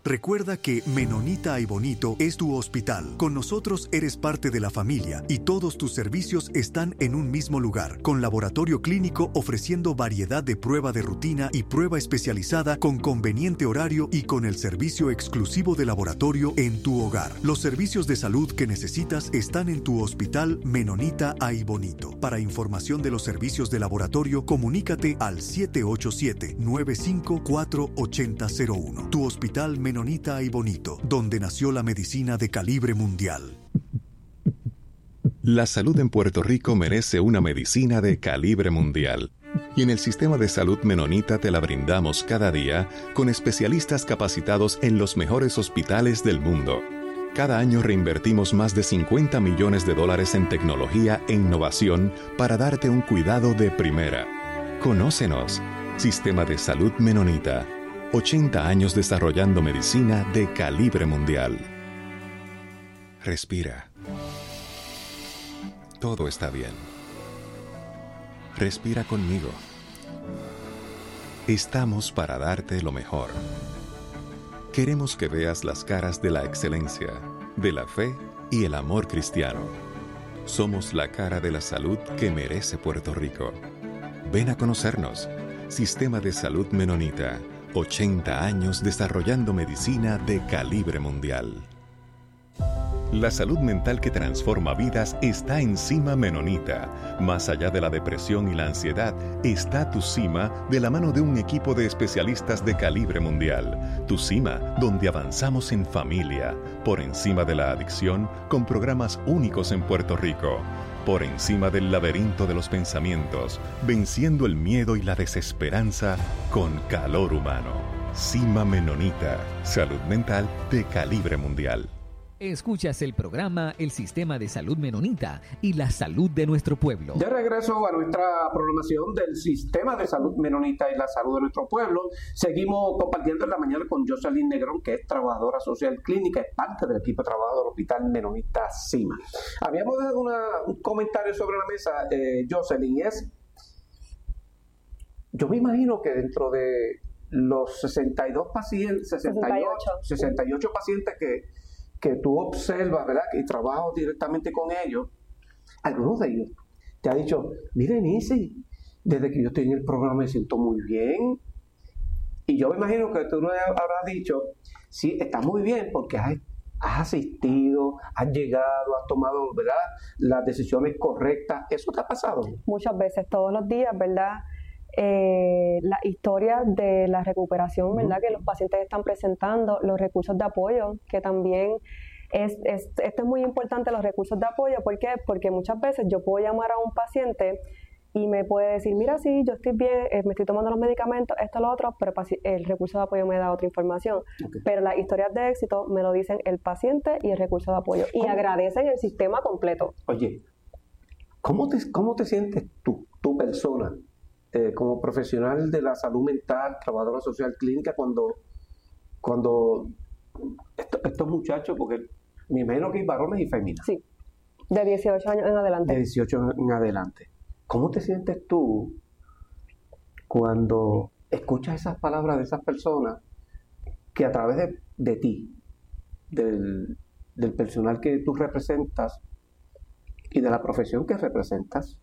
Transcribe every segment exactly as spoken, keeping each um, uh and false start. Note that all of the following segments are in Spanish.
Recuerda que Menonita y Bonito es tu hospital. Con nosotros eres parte de la familia y todos tus servicios están en un mismo lugar, con laboratorio clínico ofreciendo variedad de prueba de rutina y prueba especializada con conveniente horario y con el servicio exclusivo de laboratorio en tu hogar. Los servicios de salud que necesitas están en tu hospital Menonita y Bonito. Para información de los servicios de laboratorio, comunícate al siete ocho siete, nueve cinco cuatro, ocho cero cero uno. Tu hospital Menonita y Bonito, donde nació la medicina de calibre mundial. La salud en Puerto Rico merece una medicina de calibre mundial. Y en el sistema de salud Menonita te la brindamos cada día con especialistas capacitados en los mejores hospitales del mundo. Cada año reinvertimos más de cincuenta millones de dólares en tecnología e innovación para darte un cuidado de primera. Conócenos. Sistema de Salud Menonita. ochenta años desarrollando medicina de calibre mundial. Respira. Todo está bien. Respira conmigo. Estamos para darte lo mejor. Queremos que veas las caras de la excelencia, de la fe y el amor cristiano. Somos la cara de la salud que merece Puerto Rico. Ven a conocernos. Sistema de Salud Menonita. ochenta años desarrollando medicina de calibre mundial. La salud mental que transforma vidas está en Cima Menonita. Más allá de la depresión y la ansiedad, está tu Cima de la mano de un equipo de especialistas de calibre mundial. Tu Cima, donde avanzamos en familia, por encima de la adicción, con programas únicos en Puerto Rico. Por encima del laberinto de los pensamientos, venciendo el miedo y la desesperanza con calor humano. Cima Menonita, salud mental de calibre mundial. Escuchas el programa El Sistema de Salud Menonita y la salud de nuestro pueblo. De regreso a nuestra programación del Sistema de Salud Menonita y la salud de nuestro pueblo, seguimos compartiendo en la mañana con Jocelyn Negrón, que es trabajadora social clínica, es parte del equipo de trabajo del Hospital Menonita Cima. Habíamos dado una, un comentario sobre la mesa, eh, Jocelyn, es, yo me imagino que dentro de los sesenta y dos pacientes, sesenta y ocho, sesenta y ocho pacientes que que tú observas, ¿verdad? Y trabajas directamente con ellos, algunos de ellos te han dicho, mire, Nisi, desde que yo estoy en el programa me siento muy bien. Y yo me imagino que tú no habrás dicho, sí, está muy bien porque has, has asistido, has llegado, has tomado, ¿verdad?, las decisiones correctas. ¿Eso te ha pasado? Muchas veces, todos los días, ¿verdad? Eh, la historia de la recuperación, ¿verdad?, que los pacientes están presentando, los recursos de apoyo, que también es, es, esto es muy importante, los recursos de apoyo. ¿Por qué? Porque muchas veces yo puedo llamar a un paciente y me puede decir, mira, sí, yo estoy bien, eh, me estoy tomando los medicamentos, esto, lo otro, pero el recurso de apoyo me da otra información. Okay. Pero las historias de éxito me lo dicen el paciente y el recurso de apoyo, y agradecen el sistema completo. Oye, ¿cómo te, cómo te sientes tú, tu persona, Eh, como profesional de la salud mental, trabajadora social clínica, cuando, cuando esto, estos muchachos, porque me imagino que hay varones y féminas? Sí, de dieciocho años en adelante. De dieciocho en adelante. ¿Cómo te sientes tú cuando escuchas esas palabras de esas personas que a través de, de ti, del, del personal que tú representas y de la profesión que representas,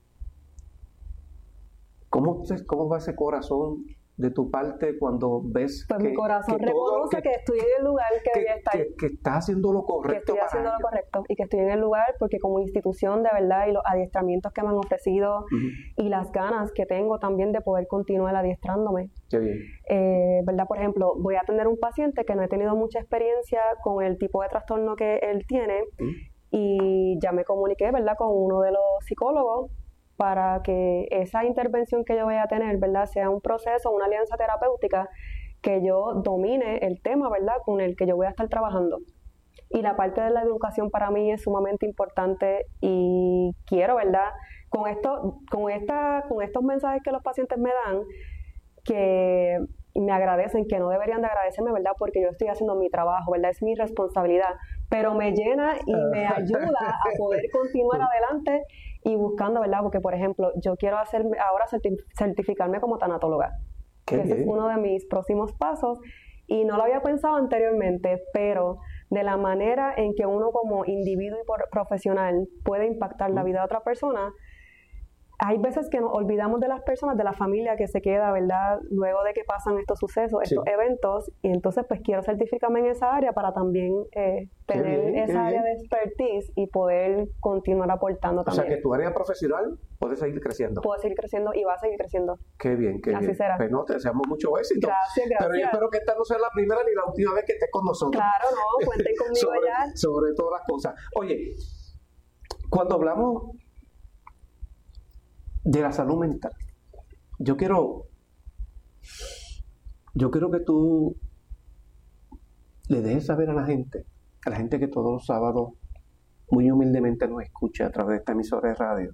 ¿Cómo, ¿Cómo va ese corazón de tu parte cuando ves pues que, mi corazón que, reconoce que, que estoy en el lugar que, que debía estar? Que, que estás haciendo lo correcto. Que estoy para haciendo ellos. lo correcto y que estoy en el lugar porque como institución de verdad y los adiestramientos que me han ofrecido uh-huh. y las ganas que tengo también de poder continuar adiestrándome. Qué bien. Eh, ¿verdad? Por ejemplo, voy a atender un paciente que no he tenido mucha experiencia con el tipo de trastorno que él tiene uh-huh. y ya me comuniqué, ¿verdad?, con uno de los psicólogos para que esa intervención que yo voy a tener, ¿verdad?, sea un proceso, una alianza terapéutica, que yo domine el tema, ¿verdad?, con el que yo voy a estar trabajando. Y la parte de la educación para mí es sumamente importante y quiero, ¿verdad?, con esto, con esta, con estos mensajes que los pacientes me dan, que me agradecen, que no deberían de agradecerme, ¿verdad?, porque yo estoy haciendo mi trabajo, ¿verdad?, es mi responsabilidad, pero me llena y me ayuda a poder continuar adelante y buscando, ¿verdad?, porque, por ejemplo, yo quiero hacer ahora certificarme como tanatóloga, que ese es uno de mis próximos pasos, Y no lo había pensado anteriormente, pero de la manera en que uno como individuo y por, profesional puede impactar la vida de otra persona, hay veces que nos olvidamos de las personas, de la familia que se queda, ¿verdad? Luego de que pasan estos sucesos, estos sí. eventos, y entonces pues quiero certificarme en esa área para también eh, tener bien, esa área bien. de expertise y poder continuar aportando también. O sea que tu área profesional puede seguir creciendo. Puede seguir creciendo y va a seguir creciendo. Qué bien, qué Así bien. será. Pues no, te deseamos mucho éxito. Gracias, gracias. Pero yo espero que esta no sea la primera ni la última vez que estés con nosotros. Claro, no, cuenten conmigo sobre, ya. Sobre todas las cosas. Oye, cuando hablamos de la salud mental, yo quiero yo quiero que tú le dejes saber a la gente, a la gente que todos los sábados muy humildemente nos escucha a través de esta emisora de radio,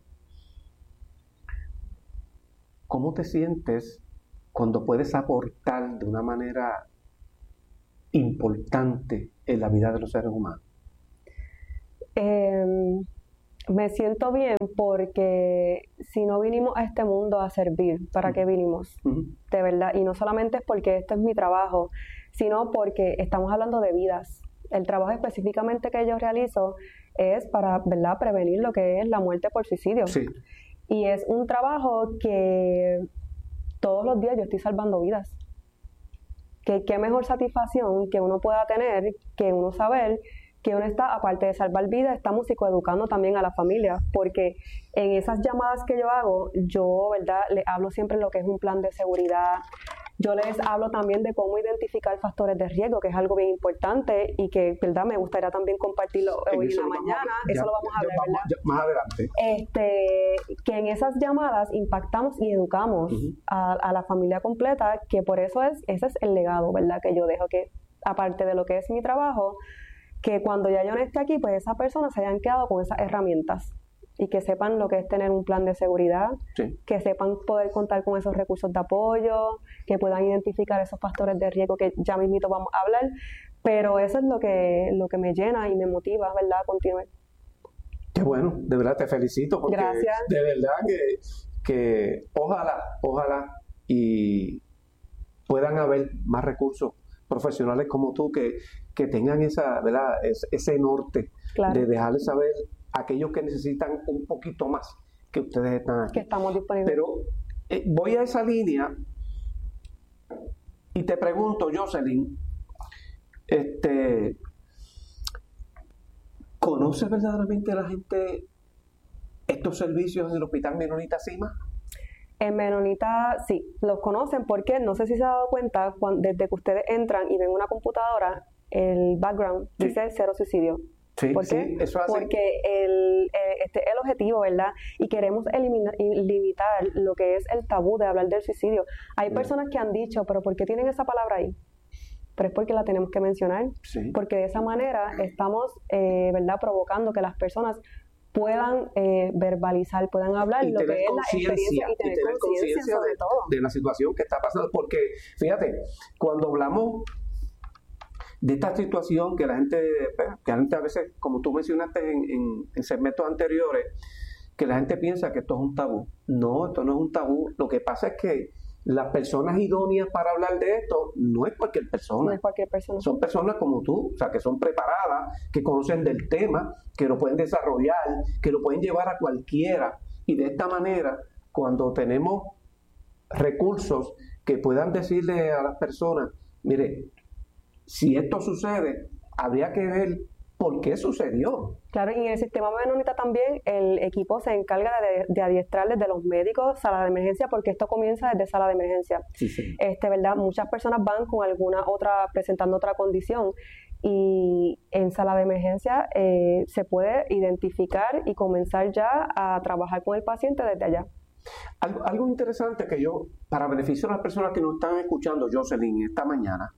¿cómo te sientes cuando puedes aportar de una manera importante en la vida de los seres humanos? Eh, me siento bien porque si no vinimos a este mundo a servir, ¿para qué vinimos? Uh-huh. De verdad, y no solamente es porque esto es mi trabajo, sino porque estamos hablando de vidas. El trabajo específicamente que yo realizo es para, ¿verdad?, prevenir lo que es la muerte por suicidio. Sí. Y es un trabajo que todos los días yo estoy salvando vidas. Que qué mejor satisfacción que uno pueda tener, que uno saber que uno está, aparte de salvar vidas, estamos psicoeducando también a la familia, porque en esas llamadas que yo hago, yo, ¿verdad?, les hablo siempre lo que es un plan de seguridad. Yo les hablo también de cómo identificar factores de riesgo, que es algo bien importante y que, ¿verdad?, me gustaría también compartirlo hoy en la mañana. Vamos, eso ya, lo vamos a ya, ver, vamos, ¿verdad? Ya, más adelante. Este, que en esas llamadas impactamos y educamos uh-huh. a, a la familia completa, que por eso es, ese es el legado, ¿verdad?, que yo dejo, que aparte de lo que es mi trabajo, que cuando ya yo no esté aquí, pues esas personas se hayan quedado con esas herramientas y que sepan lo que es tener un plan de seguridad, sí. que sepan poder contar con esos recursos de apoyo, que puedan identificar esos factores de riesgo que ya mismito vamos a hablar, pero eso es lo que, lo que me llena y me motiva, ¿verdad?, a continuar. Qué bueno, de verdad te felicito porque Gracias. De verdad que, que ojalá, ojalá y puedan haber más recursos profesionales como tú que, que tengan esa, ¿verdad?, es, ese norte claro. de dejarles saber a aquellos que necesitan un poquito más que ustedes están aquí. Que estamos disponibles. Pero eh, voy a esa línea y te pregunto, Jocelyn, este, ¿conoce verdaderamente la gente estos servicios del Hospital Menonita Cima? En Menonita, sí, los conocen porque no sé si se ha dado cuenta, cuando, desde que ustedes entran y ven una computadora, el background sí. dice cero suicidio. Sí, ¿Por qué? Sí, eso hace. Porque el, este es el objetivo, ¿verdad? Y queremos eliminar y limitar lo que es el tabú de hablar del suicidio. Hay yeah. personas que han dicho, pero ¿por qué tienen esa palabra ahí? Pero es porque la tenemos que mencionar. Sí. Porque de esa manera estamos, eh, ¿verdad?, provocando que las personas puedan eh, verbalizar, puedan hablar y lo que es la experiencia y tener, y tener conciencia sobre de, todo. de la situación que está pasando. Porque, fíjate, cuando hablamos de esta situación que la gente, que la gente a veces, como tú mencionaste en, en, en segmentos anteriores, que la gente piensa que esto es un tabú. No, esto no es un tabú. Lo que pasa es que las personas idóneas para hablar de esto no es cualquier persona. No es cualquier persona. Son personas como tú, o sea, que son preparadas, que conocen del tema, que lo pueden desarrollar, que lo pueden llevar a cualquiera. Y de esta manera, cuando tenemos recursos que puedan decirle a las personas, mire, si esto sucede, habría que ver por qué sucedió. Claro, y en el sistema Menonita también el equipo se encarga de, de adiestrarles desde los médicos, sala de emergencia, porque esto comienza desde sala de emergencia. Sí, sí. Este, ¿verdad? Muchas personas van con alguna otra, presentando otra condición, y en sala de emergencia eh, se puede identificar y comenzar ya a trabajar con el paciente desde allá. Algo, algo interesante que yo, para beneficio de las personas que nos están escuchando, Jocelyn, esta mañana,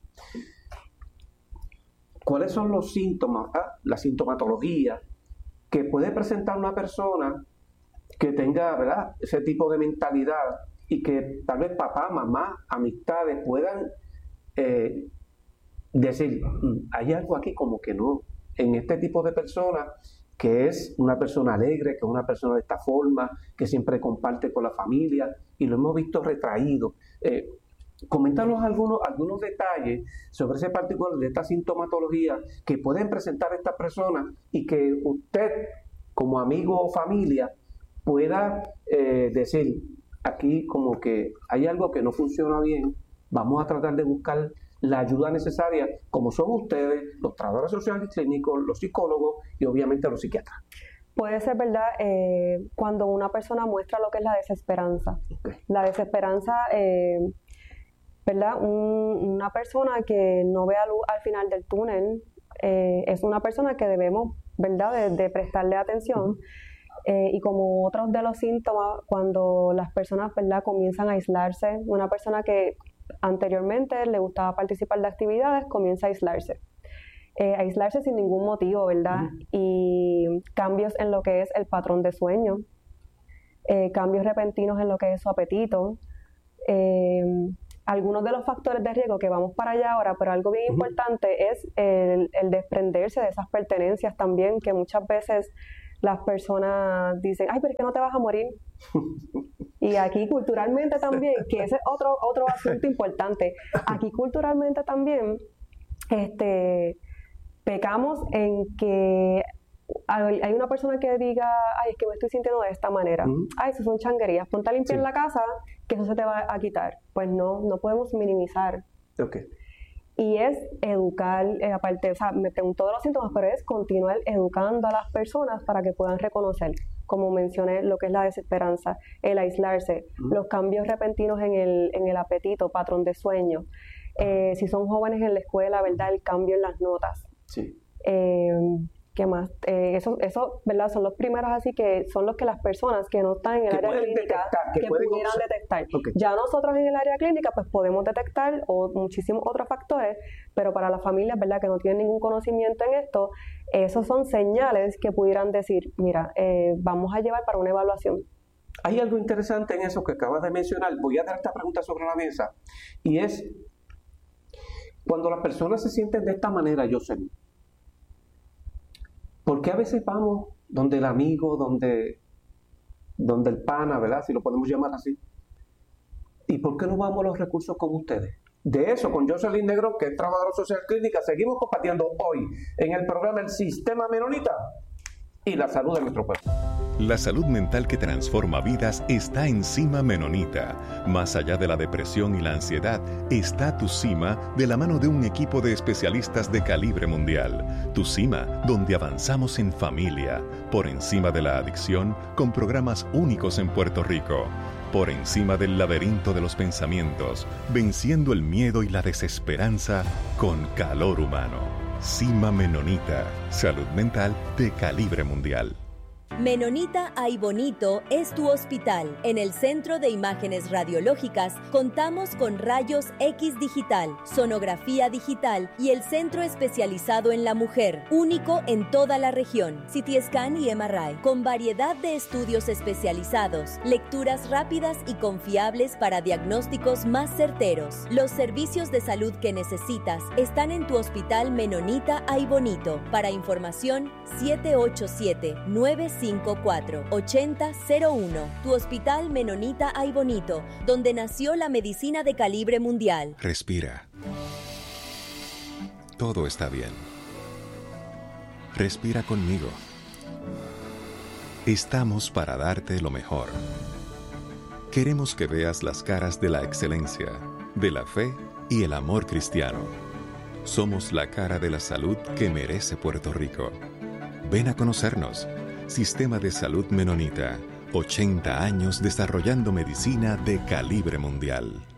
¿cuáles son los síntomas, ah, la sintomatología que puede presentar una persona que tenga, ¿verdad?, ese tipo de mentalidad y que tal vez papá, mamá, amistades puedan eh, decir, hay algo aquí como que no, en este tipo de personas que es una persona alegre, que es una persona de esta forma, que siempre comparte con la familia y lo hemos visto retraído. Eh, coméntanos algunos, algunos detalles sobre ese particular de esta sintomatología que pueden presentar estas personas y que usted, como amigo o familia, pueda eh, decir, aquí como que hay algo que no funciona bien, vamos a tratar de buscar la ayuda necesaria, como son ustedes, los trabajadores sociales y clínicos, los psicólogos y obviamente los psiquiatras. Puede ser, ¿verdad?, eh, cuando una persona muestra lo que es la desesperanza. Okay. La desesperanza, eh, ¿verdad?, Un, una persona que no vea luz al final del túnel, eh, es una persona que debemos, ¿verdad?, de, de prestarle atención. Eh, y como otros de los síntomas, cuando las personas, ¿verdad?, comienzan a aislarse, una persona que anteriormente le gustaba participar de actividades, comienza a aislarse. Eh, aislarse sin ningún motivo, ¿verdad? Uh-huh. Y cambios en lo que es el patrón de sueño, eh, cambios repentinos en lo que es su apetito, eh, algunos de los factores de riesgo que vamos para allá ahora, pero algo bien uh-huh. importante es el, el desprenderse de esas pertenencias también, que muchas veces las personas dicen, ay, pero es que no te vas a morir. Y aquí culturalmente también, que ese es otro, otro asunto importante, aquí culturalmente también este, pecamos en que hay una persona que diga, ay, es que me estoy sintiendo de esta manera, mm. ay, eso son changuerías, ponte a limpiar sí. la casa, que eso se te va a quitar. Pues no, no podemos minimizar. Okay. Y es educar, eh, aparte, o sea, me preguntó de los síntomas, pero es continuar educando a las personas para que puedan reconocer, como mencioné, lo que es la desesperanza, el aislarse, uh-huh. los cambios repentinos en el, en el apetito, patrón de sueño. Eh, si son jóvenes en la escuela, ¿verdad?, el cambio en las notas. Sí. Eh, ¿Qué más? Eh, eso, eso, ¿verdad? Son los primeros, así que son los que las personas que no están en el área clínica detectar, que, que pudieran usar. detectar. Okay. Ya nosotros en el área clínica pues podemos detectar o muchísimos otros factores, pero para las familias, ¿verdad?, que no tienen ningún conocimiento en esto, esos son señales que pudieran decir, mira, eh, vamos a llevar para una evaluación. Hay algo interesante en eso que acabas de mencionar. Voy a dar esta pregunta sobre la mesa, y es, cuando las personas se sienten de esta manera, yo sé, ¿por qué a veces vamos donde el amigo, donde, donde el pana, ¿verdad?, si lo podemos llamar así? ¿Y por qué no vamos a los recursos con ustedes? De eso, con Jocelyn Negrón, que es trabajadora social clínica, seguimos compartiendo hoy en el programa El Sistema Menonita y la salud de nuestro pueblo. La salud mental que transforma vidas está en Cima Menonita. Más allá de la depresión y la ansiedad, está Tu Cima de la mano de un equipo de especialistas de calibre mundial. Tu Cima, donde avanzamos en familia, por encima de la adicción, con programas únicos en Puerto Rico. Por encima del laberinto de los pensamientos, venciendo el miedo y la desesperanza con calor humano. Cima Menonita, salud mental de calibre mundial. Menonita Ay Bonito es tu hospital. En el Centro de Imágenes Radiológicas contamos con rayos X digital, sonografía digital y el centro especializado en la mujer, único en toda la región, C T Scan y M R I, con variedad de estudios especializados, lecturas rápidas y confiables para diagnósticos más certeros. Los servicios de salud que necesitas están en tu hospital Menonita Ay Bonito. Para información, siete ocho siete, nueve cinco cuatro, ocho cero cero uno. Tu hospital Menonita Ay Bonito, donde nació la medicina de calibre mundial. Respira. Todo está bien. Respira conmigo. Estamos para darte lo mejor. Queremos que veas las caras de la excelencia, de la fe y el amor cristiano. Somos la cara de la salud que merece Puerto Rico. Ven a conocernos. Sistema de Salud Menonita. ochenta años desarrollando medicina de calibre mundial.